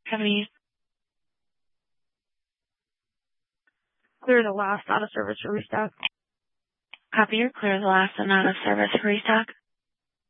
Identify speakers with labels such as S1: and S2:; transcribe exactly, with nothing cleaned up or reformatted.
S1: Have any?
S2: Clear the last out of service for restock.
S1: Copy, you're clear the last and out of service for restock.